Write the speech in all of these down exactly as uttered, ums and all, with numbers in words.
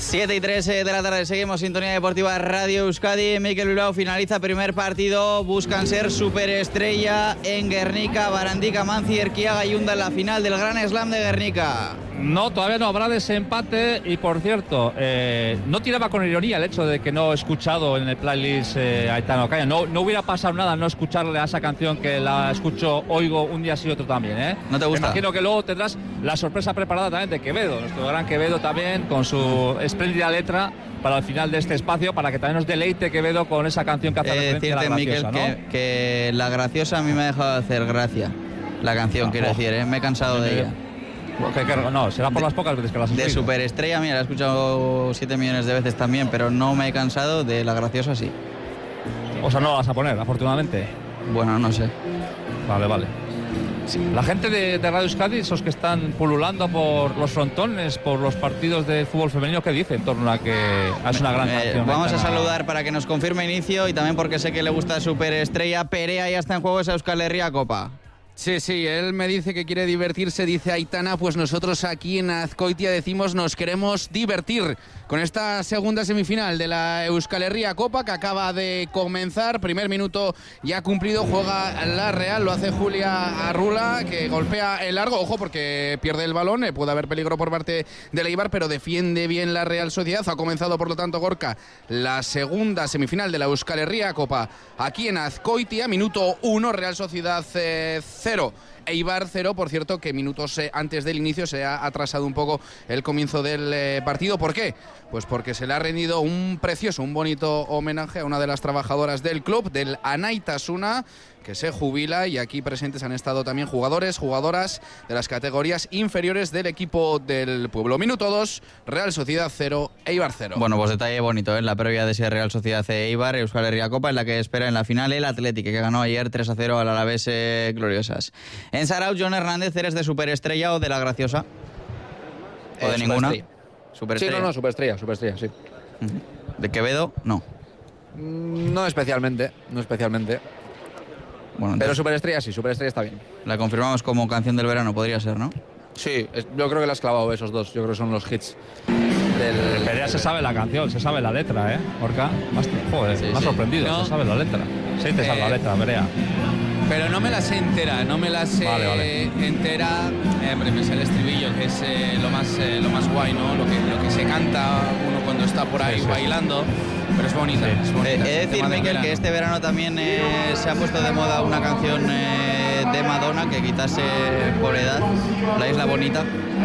siete y tres de la tarde, seguimos Sintonía Deportiva Radio Euskadi. Mikel Bilbao finaliza primer partido, buscan ser superestrella en Guernica. Barandica, Manzi, Erquiaga y Unda en la final del Gran Slam de Guernica. No, todavía no habrá desempate y, por cierto, eh, no tiraba con ironía el hecho de que no he escuchado en el playlist eh, Aitana Ocaña. No, no hubiera pasado nada no escucharle a esa canción que la escucho, oigo un día sí y otro también, ¿eh? ¿No te gusta? Me imagino que luego tendrás la sorpresa preparada también de Quevedo, nuestro gran Quevedo también, con su espléndida letra para el final de este espacio, para que también nos deleite Quevedo con esa canción que hace eh, referencia a la graciosa, Miquel, ¿no? que, que la graciosa a mí me ha dejado de hacer gracia. La canción, Ah, quiero oh, decir, ¿eh? Me he cansado de ella. Que, que, no, será por de, las pocas veces que las has De oído. superestrella, mira, la he escuchado siete millones de veces también, pero no me he cansado. De la graciosa, sí. O sea, no la vas a poner, afortunadamente. Bueno, no sé. Vale, vale. Sí. La gente de, de Radio Euskadi, esos que están pululando por los frontones, por los partidos de fútbol femenino, ¿qué dice en torno a que es una gran eh, canción? Vamos a saludar para que nos confirme inicio y también porque sé que le gusta Superestrella. Perea ya está en juego esa Euskal Herria Copa. Sí, sí, él me dice que quiere divertirse, dice Aitana, pues nosotros aquí en Azkoitia decimos nos queremos divertir con esta segunda semifinal de la Euskal Herria Copa que acaba de comenzar. Primer minuto ya cumplido, juega la Real, lo hace Julia Arrula, que golpea el largo, ojo porque pierde el balón, eh, puede haber peligro por parte del Eibar, pero defiende bien la Real Sociedad. Ha comenzado por lo tanto, Gorka, la segunda semifinal de la Euskal Herria Copa aquí en Azkoitia, minuto uno, Real Sociedad eh, cero. Eibar cero, por cierto, que minutos eh, antes del inicio se ha atrasado un poco el comienzo del eh, partido. ¿Por qué? Pues porque se le ha rendido un precioso, un bonito homenaje a una de las trabajadoras del club, del Anaitasuna, que se jubila, y aquí presentes han estado también jugadores, jugadoras de las categorías inferiores del equipo del pueblo. Minuto dos, Real Sociedad cero, Eibar cero. Bueno, pues detalle bonito en ¿eh? La previa de ese Real Sociedad Eibar, Euskal Herria Copa, en la que espera en la final el Atlético, que ganó ayer tres a cero al Alavés eh, Gloriosas. En Sarau, John Hernández, ¿eres de Superestrella o de la graciosa? ¿O eh, de ninguna? Superestrella. Sí, no, no, Superestrella, Superestrella, sí. ¿De Quevedo? No. No especialmente, no especialmente. Bueno, pero Superestrella sí, Superestrella está bien. La confirmamos como canción del verano, podría ser, ¿no? Sí, yo creo que la has clavado esos dos, yo creo que son los hits del... Pero ya se sabe la canción, se sabe la letra, ¿eh? Orca, joder, sí, me ha sí. sorprendido, No. se sabe la letra. Sí, te Eh, sabe la letra, Berea. Pero no me la sé entera, no me la sé Vale, vale. entera. Eh, hombre, me sé el estribillo, que es eh, lo más eh, lo más guay, ¿no? Lo que, lo que se canta uno cuando está por ahí Sí, sí, bailando. Pero es bonita, Sí. es bonita. Eh, es he de un decir, tema del Miquel, que verano. este verano también eh, se ha puesto de moda una canción eh, de Madonna, que quizás eh, por edad, La Isla Bonita.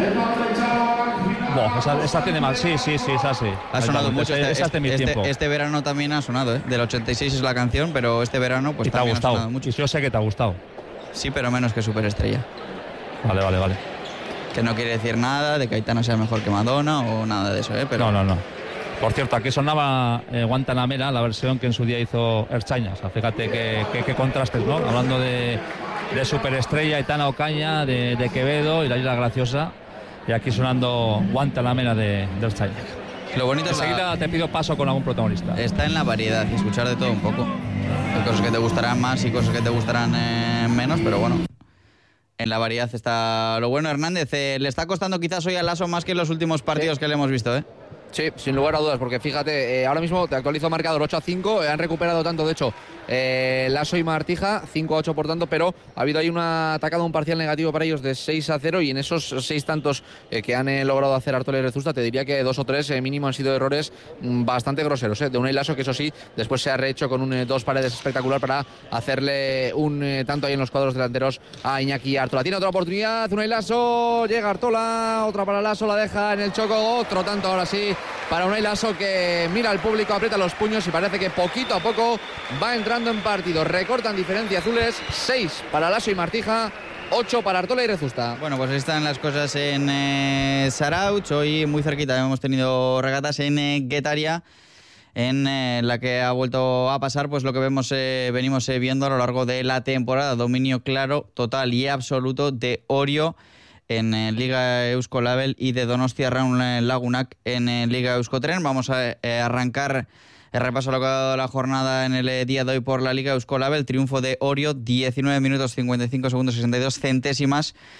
Buah, esa, esa tiene más, sí, sí, sí, esa sí. Ha sonado Esa- mucho. Esa Este, es de mi este, tiempo. este verano también ha sonado, ¿eh? Del ochenta y seis es la canción, pero este verano pues y te ha también ha sonado gustado. mucho. Y yo sé que te ha gustado. Sí, pero menos que Superestrella. Vale, vale, vale. Que no quiere decir nada de que Aitana sea mejor que Madonna o nada de eso, ¿eh? Pero... No, no, no. Por cierto, aquí sonaba eh, Guantanamera, la versión que en su día hizo Erchaña. O sea, fíjate qué que, que contrastes, ¿no? Hablando de, de Superestrella, Aitana Ocaña, de, de Quevedo y la Isla Graciosa. Y aquí sonando Guantanamera de, de Erchaña. Lo bonito es Enseguida la... te pido paso con algún protagonista. está en la variedad y escuchar de todo un poco. Hay cosas que te gustarán más y cosas que te gustarán eh, menos, pero bueno, en la variedad está lo bueno. Hernández, eh, le está costando quizás hoy al Lasso más que en los últimos partidos Sí. que le hemos visto, ¿eh? Sí, sin lugar a dudas, porque fíjate, eh, ahora mismo te actualizo marcador ocho a cinco, eh, han recuperado tanto, de hecho, eh, Lasso y Martija, cinco a ocho por tanto, pero ha habido ahí una atacada, un parcial negativo para ellos de seis a cero, y en esos seis tantos eh, que han eh, logrado hacer Artola y Rezusta, te diría que dos o tres eh, mínimo han sido errores mm, bastante groseros, eh, de Unai Lasso, que eso sí, después se ha rehecho con un eh, dos paredes espectacular para hacerle un eh, tanto ahí en los cuadros delanteros a Iñaki Artola. Tiene otra oportunidad, Unai Lasso, llega Artola, otra para Lasso, la deja en el choco, otro tanto ahora sí para Unai Lasso, que mira al público, aprieta los puños y parece que poquito a poco va entrando en partido. Recortan diferencia azules, seis para Lasso y Martija, ocho para Artola y Rezusta. Bueno, pues ahí están las cosas en eh, Sarauch. Hoy muy cerquita hemos tenido regatas en eh, Guetaria, en eh, la que ha vuelto a pasar pues lo que vemos eh, venimos eh, viendo a lo largo de la temporada. Dominio claro, total y absoluto de Orio en eh, Liga Euskolabel y de Donostia Raun Lagunak en eh, Liga Euskotren. Vamos a eh, arrancar el repaso a lo que ha dado la jornada en el eh, día de hoy por la Liga Euskolabel. Triunfo de Orio, diecinueve minutos cincuenta y cinco segundos sesenta y dos centésimas.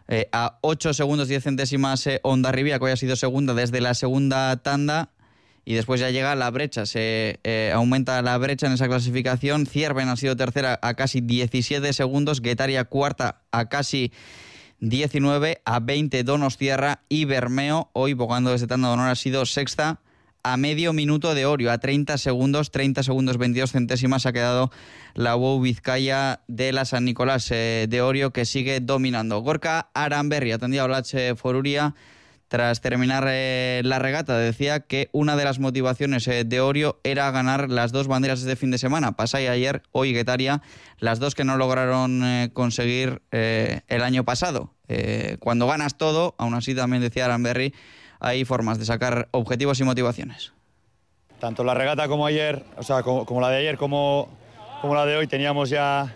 eh, a ocho segundos diez centésimas eh, Hondarribia, que hoy ha sido segunda desde la segunda tanda. Y después ya llega la brecha, se eh, aumenta la brecha en esa clasificación. Cierven ha sido tercera a casi diecisiete segundos, Guetaria cuarta a casi diecinueve, a veinte Donostiarra, y Bermeo, hoy bogando desde tanda de honor, ha sido sexta a medio minuto de Orio, a treinta segundos, treinta segundos veintidós centésimas ha quedado la U O U Vizcaya de la San Nicolás eh, de Orio, que sigue dominando. Gorka Aranberri atendía a Olatxe Foruria tras terminar eh, la regata. Decía que una de las motivaciones eh, de Orio era ganar las dos banderas este fin de semana. Pasai ayer, hoy Guetaria, las dos que no lograron eh, conseguir eh, el año pasado. Eh, cuando ganas todo, aún así también decía Aranberri, hay formas de sacar objetivos y motivaciones. Tanto la regata como ayer, o sea, como, como la de ayer como, como la de hoy, teníamos ya,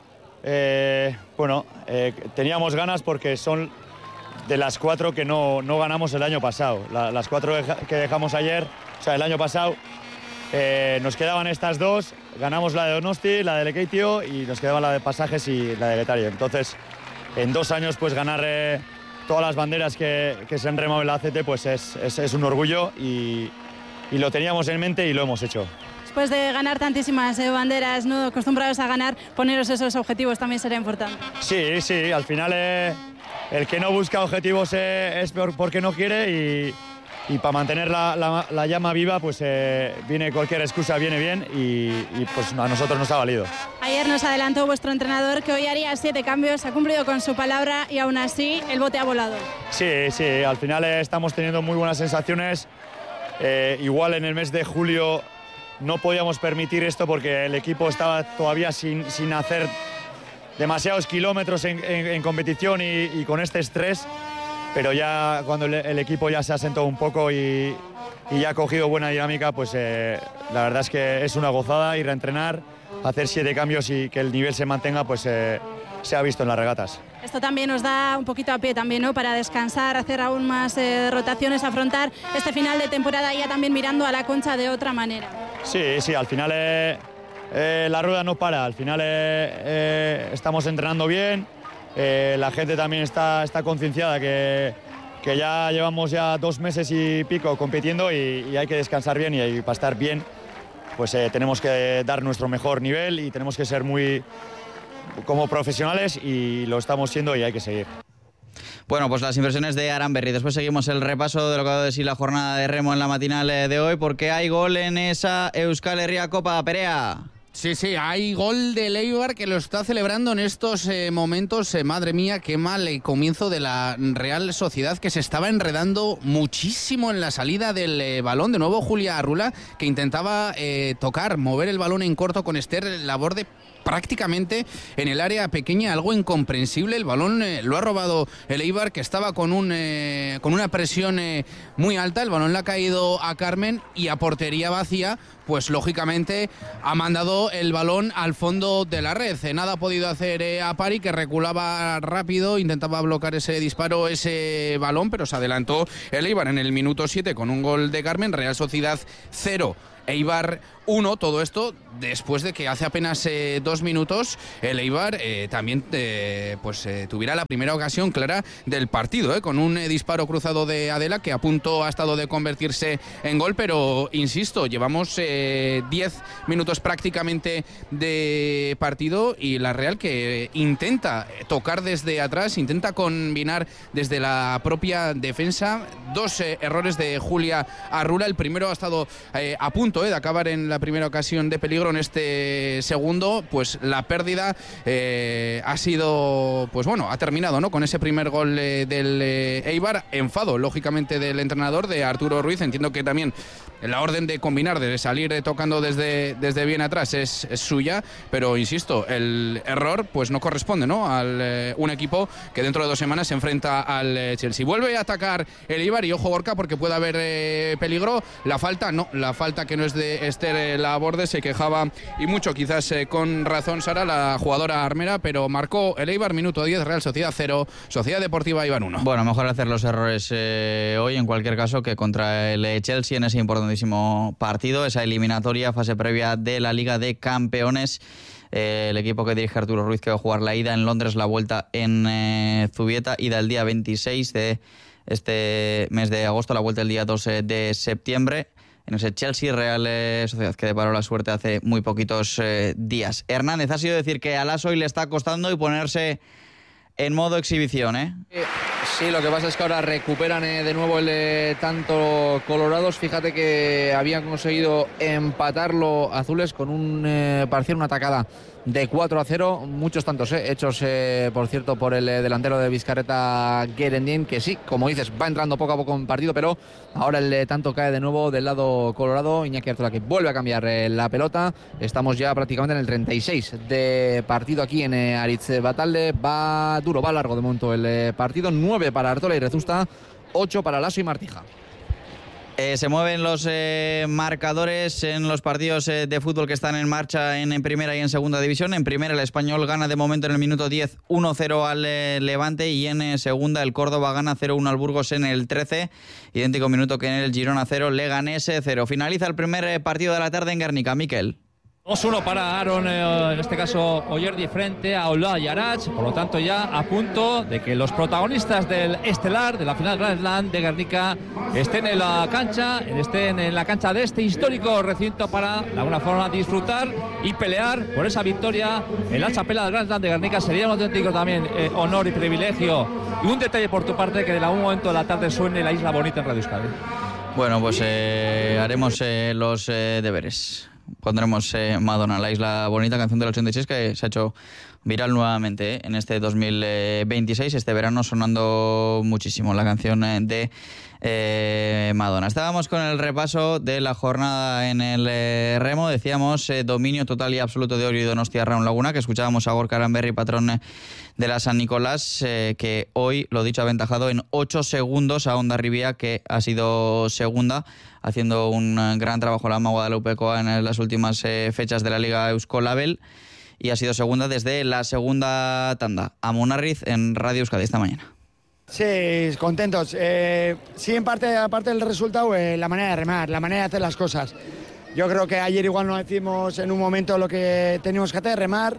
eh, bueno, eh, teníamos ganas porque son de las cuatro que no, no ganamos el año pasado. La, las cuatro que dejamos ayer, o sea, el año pasado, eh, nos quedaban estas dos, ganamos la de Donosti, la de Lekeitio, y nos quedaban la de Pasajes y la de Guetaria. Entonces, en dos años, pues ganar eh, todas las banderas que, que se han remado en la A C T, pues es, es, es un orgullo, y, y lo teníamos en mente y lo hemos hecho. Después de ganar tantísimas eh, banderas, ¿no?, acostumbrados a ganar, poneros esos objetivos también será importante. Sí, sí, al final eh, el que no busca objetivos eh, es porque no quiere, y, y para mantener la, la, la llama viva, pues eh, viene cualquier excusa, viene bien, y, y pues a nosotros nos ha valido. Ayer nos adelantó vuestro entrenador que hoy haría siete cambios, ha cumplido con su palabra y aún así el bote ha volado. Sí, sí, al final eh, estamos teniendo muy buenas sensaciones. Eh, igual en el mes de julio no podíamos permitir esto porque el equipo estaba todavía sin, sin hacer demasiados kilómetros en, en, en competición, y, y con este estrés, pero ya cuando el, el equipo ya se ha sentado un poco y, y ya ha cogido buena dinámica, pues eh, la verdad es que es una gozada ir a entrenar, hacer siete cambios y que el nivel se mantenga, pues eh, se ha visto en las regatas. Esto también nos da un poquito a pie también, ¿no?, para descansar, hacer aún más eh, rotaciones, afrontar este final de temporada ya también mirando a la Concha de otra manera. Sí, sí, al final eh, eh, la rueda no para, al final eh, eh, estamos entrenando bien, eh, la gente también está, está concienciada que, que ya llevamos ya dos meses y pico compitiendo, y, y hay que descansar bien, y, y para estar bien pues eh, tenemos que dar nuestro mejor nivel y tenemos que ser muy como profesionales, y lo estamos siendo y hay que seguir. Bueno, pues las impresiones de Aranberri. Después seguimos el repaso de lo que ha dado de sí la jornada de remo en la matinal de hoy, porque hay gol en esa Euskal Herria Copa. Perea. Sí, sí, hay gol de Eibar que lo está celebrando en estos eh, momentos. Eh, madre mía, qué mal el comienzo de la Real Sociedad, que se estaba enredando muchísimo en la salida del eh, balón. De nuevo Julia Arrula, que intentaba eh, tocar, mover el balón en corto con Esther Laborde prácticamente en el área pequeña, algo incomprensible. El balón eh, lo ha robado el Eibar, que estaba con, un, eh, con una presión eh, muy alta. El balón le ha caído a Carmen, y a portería vacía, pues lógicamente ha mandado el balón al fondo de la red. Nada ha podido hacer eh, Apari, que reculaba rápido, intentaba bloquear ese disparo, ese balón, pero se adelantó el Eibar en el minuto siete con un gol de Carmen. Real Sociedad cero, Eibar uno, todo esto después de que hace apenas eh, dos minutos el Eibar eh, también eh, pues eh, tuviera la primera ocasión clara del partido, eh, con un eh, disparo cruzado de Adela, que a punto ha estado de convertirse en gol, pero insisto, llevamos eh, diez minutos prácticamente de partido, y la Real que intenta tocar desde atrás, intenta combinar desde la propia defensa. Dos eh, errores de Julia Arrula. El primero ha estado eh, a punto eh, de acabar en la primera ocasión de peligro. En este segundo, pues la pérdida eh, ha sido, pues bueno, ha terminado, ¿no?, con ese primer gol eh, del eh, Eibar. Enfado, lógicamente, del entrenador, de Arturo Ruiz. Entiendo que también la orden de combinar, de salir eh, tocando desde, desde bien atrás es, es suya, pero insisto, el error pues no corresponde, ¿no?, al eh, un equipo que dentro de dos semanas se enfrenta al eh, Chelsea. Vuelve a atacar el Eibar, y ojo, Gorka, porque puede haber eh, peligro. La falta, no, la falta que no es es de Esther Laborde. Se quejaba y mucho, quizás eh, con razón, Sara, la jugadora armera, pero marcó el Eibar, minuto diez, Real Sociedad cero, Sociedad Deportiva Eibar uno. Bueno, mejor hacer los errores eh, hoy en cualquier caso que contra el Chelsea en ese importantísimo partido, esa eliminatoria, fase previa de la Liga de Campeones. Eh, el equipo que dirige Arturo Ruiz, que va a jugar la ida en Londres, la vuelta en eh, Zubieta, ida el día veintiséis de este mes de agosto, la vuelta el día dos de septiembre, en ese Chelsea Real eh, Sociedad que deparó la suerte hace muy poquitos eh, días. Hernández, ha sido decir que a Lasso hoy le está costando y ponerse en modo exhibición, ¿eh? Sí, lo que pasa es que ahora recuperan eh, de nuevo el eh, tanto colorados. Fíjate que habían conseguido empatarlo azules con un eh, parcial, una atacada de cuatro a cero, muchos tantos eh, hechos, eh, por cierto, por el eh, delantero de Vizcarreta, Guerendín, que sí, como dices, va entrando poco a poco en partido, pero ahora el eh, tanto cae de nuevo del lado colorado. Iñaki Artola, que vuelve a cambiar eh, la pelota. Estamos ya prácticamente en el treinta y seis de partido aquí en eh, Aritz Batalde. Va duro, va largo de momento el eh, partido. nueve para Artola y Rezusta, ocho para Lasso y Martija. Eh, se mueven los eh, marcadores en los partidos eh, de fútbol que están en marcha en, en primera y en segunda división. En primera el Español gana de momento en el minuto diez uno cero al eh, Levante, y en eh, segunda el Córdoba gana cero uno al Burgos en el trece, idéntico minuto que en el Girona cero, Leganés cero. Finaliza el primer eh, partido de la tarde en Guernica. Miquel. dos uno para Aaron, eh, en este caso Oyerdi, frente a Ola y Arach. Por lo tanto, ya a punto de que los protagonistas del estelar, de la final Grand Slam de Guernica, estén en la cancha, estén en la cancha de este histórico recinto para de alguna forma disfrutar y pelear por esa victoria en la chapela del Grand Slam de Guernica. Sería un auténtico también eh, honor y privilegio, y un detalle por tu parte, que en algún momento de la tarde suene La Isla Bonita en Radio Euskadi. Bueno, pues eh, haremos eh, los eh, deberes. Pondremos eh, Madonna, La Isla Bonita, canción del ochenta y seis, que se ha hecho viral nuevamente eh, en este dos mil veintiséis, este verano sonando muchísimo la canción eh, de eh, Madonna. Estábamos con el repaso de la jornada en el eh, remo. Decíamos eh, dominio total y absoluto de Orio y Donostia Raun Laguna, que escuchábamos a Gorka Aranberri, patrón eh, de la San Nicolás, eh, que hoy, lo dicho, ha aventajado en ocho segundos a Hondarribia, que ha sido segunda, haciendo un gran trabajo la Ama Guadalupecoa en las últimas eh, fechas de la Liga Euskolabel, y ha sido segunda desde la segunda tanda. Amunarriz en Radio Euskadi esta mañana. Sí, contentos. Eh, sí, en parte, aparte del resultado, eh, la manera de remar, la manera de hacer las cosas. Yo creo que ayer igual no decimos en un momento lo que teníamos que hacer, remar,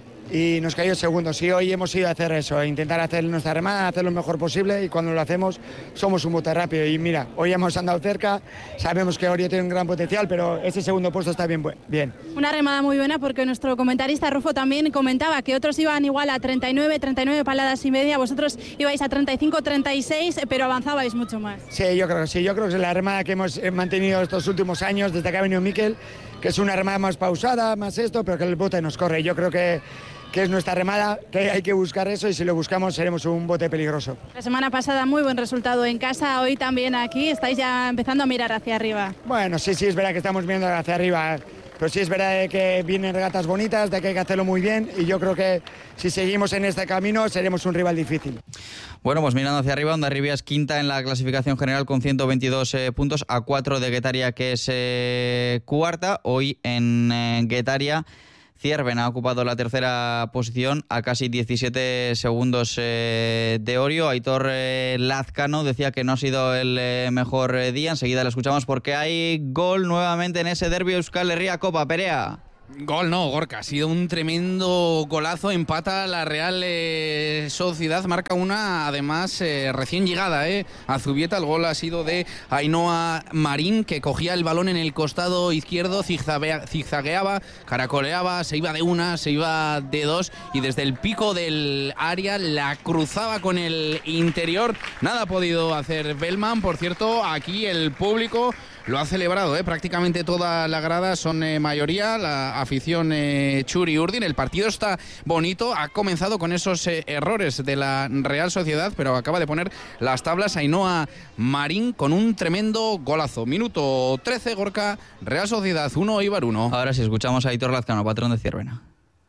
y nos cayó segundos. Y hoy hemos ido a hacer eso, intentar hacer nuestra remada, hacer lo mejor posible, y cuando lo hacemos somos un bote rápido. Y mira, hoy hemos andado cerca, sabemos que Orio tiene un gran potencial, pero ese segundo puesto está bien. bien. Una remada muy buena, porque nuestro comentarista Rufo también comentaba que otros iban igual a treinta y nueve, treinta y nueve paladas y media, vosotros ibais a treinta y cinco, treinta y seis, pero avanzabais mucho más. Sí, yo creo que sí, yo creo que es la remada que hemos mantenido estos últimos años, desde que ha venido Miquel, que es una remada más pausada, más esto, pero que el bote nos corre. Yo creo que que es nuestra remada, que hay que buscar eso, y si lo buscamos seremos un bote peligroso. La semana pasada muy buen resultado en casa, hoy también aquí, estáis ya empezando a mirar hacia arriba. Bueno, sí, sí, es verdad que estamos mirando hacia arriba, pero sí es verdad que vienen regatas bonitas, de que hay que hacerlo muy bien, y yo creo que si seguimos en este camino seremos un rival difícil. Bueno, pues mirando hacia arriba, Hondarribia es quinta en la clasificación general con ciento veintidós eh, puntos, a cuatro de Guetaria, que es eh, cuarta. Hoy en eh, Guetaria Cierven ha ocupado la tercera posición a casi diecisiete segundos eh, de Orio. Aitor eh, Lazcano decía que no ha sido el eh, mejor eh, día. Enseguida lo escuchamos porque hay gol nuevamente en ese derbi Euskal Herria Copa. Perea. Gol no, Gorka, ha sido un tremendo golazo, empata la Real eh, Sociedad, marca una además eh, recién llegada eh, a Zubieta. El gol ha sido de Ainhoa Marín, que cogía el balón en el costado izquierdo, zigzagueaba, caracoleaba, se iba de una, se iba de dos, y desde el pico del área la cruzaba con el interior. Nada ha podido hacer Bellman. Por cierto, aquí el público lo ha celebrado, ¿eh? Prácticamente toda la grada son eh, mayoría, la afición eh, Churi Urdin. El partido está bonito, ha comenzado con esos eh, errores de la Real Sociedad, pero acaba de poner las tablas Ainhoa Marín con un tremendo golazo. Minuto trece, Gorka, Real Sociedad uno, Eibar uno. Ahora sí, escuchamos a Aitor Lazcano, patrón de Ciervena.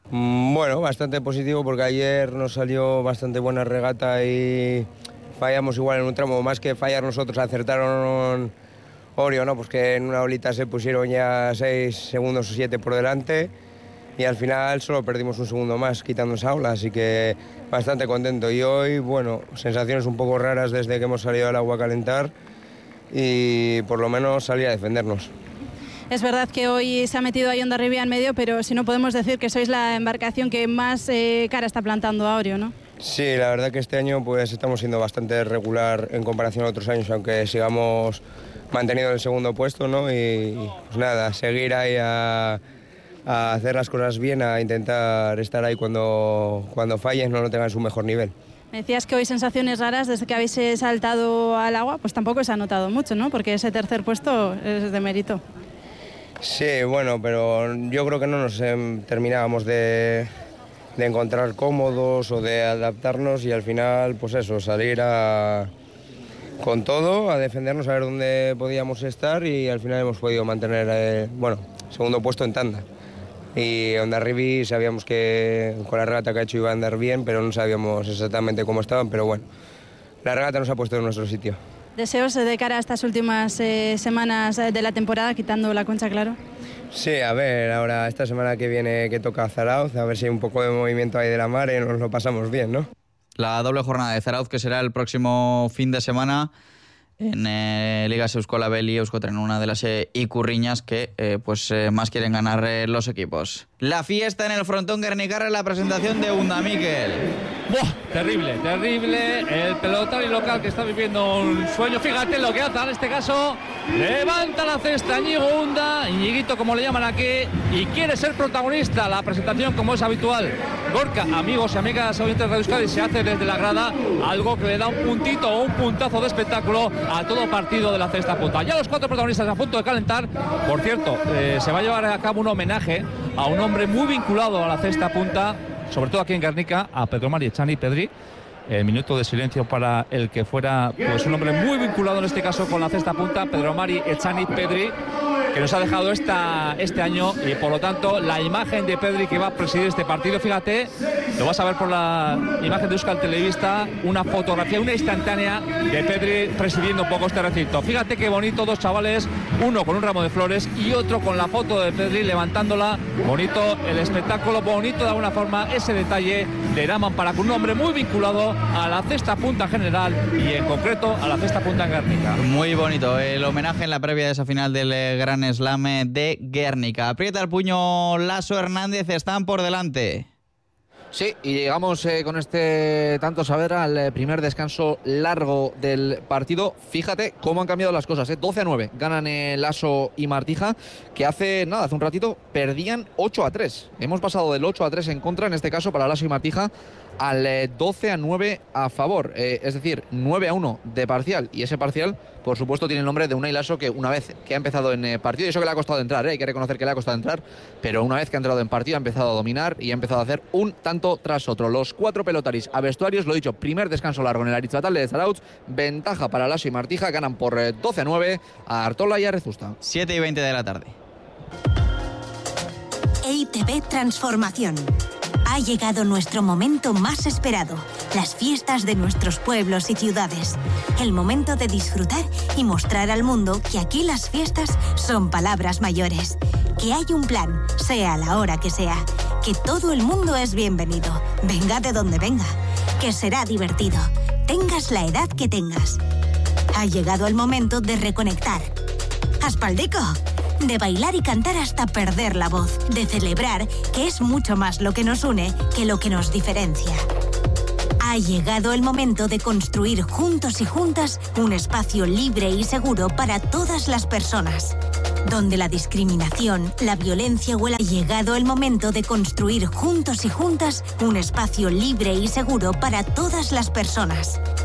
Bueno, bastante positivo, porque ayer nos salió bastante buena regata y fallamos igual en un tramo, más que fallar nosotros, acertaron Orio, ¿no? Pues que en una olita se pusieron ya seis segundos o siete por delante y al final solo perdimos un segundo más quitando esa ola, así que bastante contento. Y hoy, bueno, sensaciones un poco raras desde que hemos salido al agua a calentar y por lo menos salir a defendernos. Es verdad que hoy se ha metido ahí Hondarribia en medio, pero si no podemos decir que sois la embarcación que más eh, cara está plantando a Orio, ¿no? Sí, la verdad que este año pues estamos siendo bastante regular en comparación a otros años, aunque sigamos manteniendo el segundo puesto, ¿no? Y pues nada, seguir ahí a, a hacer las cosas bien, a intentar estar ahí cuando, cuando falles no lo tengan su mejor nivel. Me decías que hoy sensaciones raras desde que habéis saltado al agua, pues tampoco se ha notado mucho, ¿no? Porque ese tercer puesto es de mérito. Sí, bueno, pero yo creo que no nos eh, terminábamos de, de encontrar cómodos o de adaptarnos y al final, pues eso, salir a, con todo, a defendernos, a ver dónde podíamos estar y al final hemos podido mantener, eh, bueno, segundo puesto en tanda. Y Hondarribia sabíamos que con la regata que ha hecho iba a andar bien, pero no sabíamos exactamente cómo estaban, pero bueno, la regata nos ha puesto en nuestro sitio. ¿Deseos de cara a estas últimas eh, semanas de la temporada, quitando la Concha, claro? Sí, a ver, ahora esta semana que viene que toca Zarauz, a ver si hay un poco de movimiento ahí de la mar y nos lo pasamos bien, ¿no? La doble jornada de Zarauz, que será el próximo fin de semana en eh, Ligas Euskolabel y Euskotren, una de las eh, icurriñas que eh, pues eh, más quieren ganar eh, los equipos. La fiesta en el frontón guernicarra, la presentación de Unda Mikel. ¡Buah! Terrible, terrible. El pelotari local que está viviendo un sueño. Fíjate lo que hace en este caso. Levanta la cesta Íñigo Unda, Iñiguito como le llaman aquí, y quiere ser protagonista. La presentación, como es habitual, Gorka, amigos y amigas oyentes de Radio Euskadi, se hace desde la grada, algo que le da un puntito o un puntazo de espectáculo a todo partido de la cesta punta. Ya los cuatro protagonistas a punto de calentar. Por cierto, eh, se va a llevar a cabo un homenaje a un hombre muy vinculado a la cesta punta, sobre todo aquí en Guernica, a Pedro Mari Echani Pedri. El minuto de silencio para el que fuera pues un hombre muy vinculado en este caso con la cesta punta, Pedro Mari Echani Pedri, que nos ha dejado esta, este año, y por lo tanto la imagen de Pedri que va a presidir este partido, fíjate, lo vas a ver por la imagen de Euskal Televista, una fotografía, una instantánea de Pedri presidiendo un poco este recinto. Fíjate qué bonito, dos chavales, uno con un ramo de flores y otro con la foto de Pedri levantándola. Bonito el espectáculo, bonito de alguna forma ese detalle de Eraman para que un hombre muy vinculado a la cesta punta general y en concreto a la cesta punta en Guernica. Muy bonito el homenaje en la previa de esa final del Gran Slam de Guernica. Aprieta el puño Lasso Hernández, están por delante. Sí, y llegamos eh, con este tanto saber al eh, primer descanso largo del partido. Fíjate cómo han cambiado las cosas, ¿eh? doce a nueve ganan eh, Lasso y Martija, que hace nada, hace un ratito perdían ocho a tres. Hemos pasado del ocho a tres en contra, en este caso para Lasso y Martija, al eh, doce a nueve a favor, eh, es decir, nueve a uno de parcial, y ese parcial por supuesto tiene el nombre de Unai Lasso, que una vez que ha empezado en eh, partido, y eso que le ha costado entrar, eh, hay que reconocer que le ha costado entrar, pero una vez que ha entrado en partido ha empezado a dominar y ha empezado a hacer un tanto tras otro. Los cuatro pelotaris a vestuarios, lo dicho, primer descanso largo en el Aritz-Batalde de Zarautz, ventaja para Lasso y Martija, ganan por eh, doce a nueve a Artola y a Rezusta. siete y veinte de la tarde. E I T V Transformación. Ha llegado nuestro momento más esperado, las fiestas de nuestros pueblos y ciudades. El momento de disfrutar y mostrar al mundo que aquí las fiestas son palabras mayores. Que hay un plan, sea a la hora que sea. Que todo el mundo es bienvenido, venga de donde venga. Que será divertido, tengas la edad que tengas. Ha llegado el momento de reconectar. ¡Aspaldico! De bailar y cantar hasta perder la voz, de celebrar que es mucho más lo que nos une que lo que nos diferencia. Ha llegado el momento de construir juntos y juntas un espacio libre y seguro para todas las personas, donde la discriminación, la violencia o el... Ha llegado el momento de construir juntos y juntas un espacio libre y seguro para todas las personas,